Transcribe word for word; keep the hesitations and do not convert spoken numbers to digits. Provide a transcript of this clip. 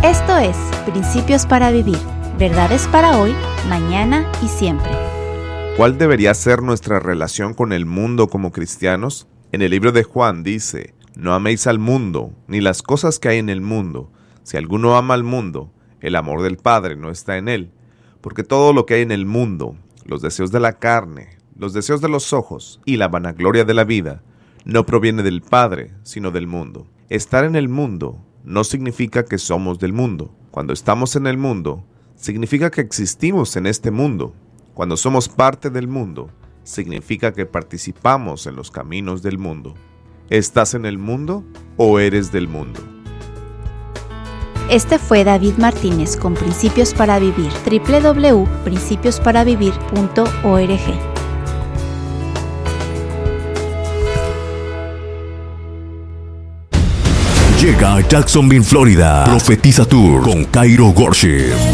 Esto es Principios para Vivir, verdades para hoy, mañana y siempre. ¿Cuál debería ser nuestra relación con el mundo como cristianos? En el libro de Juan dice: no améis al mundo, ni las cosas que hay en el mundo. Si alguno ama al mundo, el amor del Padre no está en él. Porque todo lo que hay en el mundo, los deseos de la carne, los deseos de los ojos y la vanagloria de la vida, no proviene del Padre, sino del mundo. Estar en el mundo no significa que somos del mundo. Cuando estamos en el mundo, significa que existimos en este mundo. Cuando somos parte del mundo, significa que participamos en los caminos del mundo. ¿Estás en el mundo o eres del mundo? Este fue David Martínez con Principios para Vivir, doble u doble u doble u punto principios para vivir punto org. Llega a Jacksonville, Florida, Profetiza Tour con Cairo Worship.